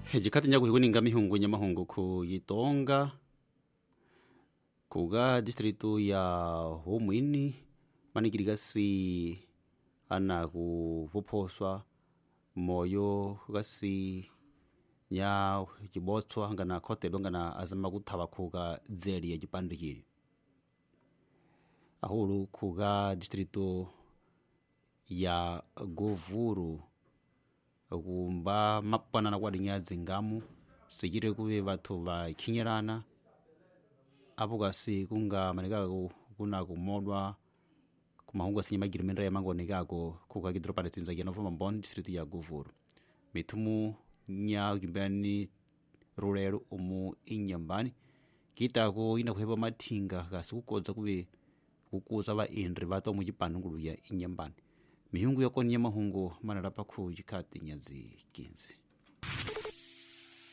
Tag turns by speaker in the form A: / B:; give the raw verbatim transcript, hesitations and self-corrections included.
A: Jikati nyaku hikuninga mihungu nyamahungu ku Yitonga kuga distritu ya Homwini manikirigasi ana kupoposwa moyo gasi nya jibotswa ngana kote dongana azama kutaba kuga zeri ya jipande hili ahuru kuga distritu ya Govuru kumba mapana na kwadinya zingamu sigire kuwe batu ba kinyarana abugasi kunga manigago kuna kumodwa kumahungu asinya magire menra ya mango negago kuga gidro pale tinza ya novo mbon district ya Govuru mitumu nya gimbani rurero umu inyambani kitako ina kuheba matinga gasi kukoza kuwe kukuza ba indri bato mu gipanu ya inyambani mihungu yako nyamahungu manarapa ku jikati nyazi kinzi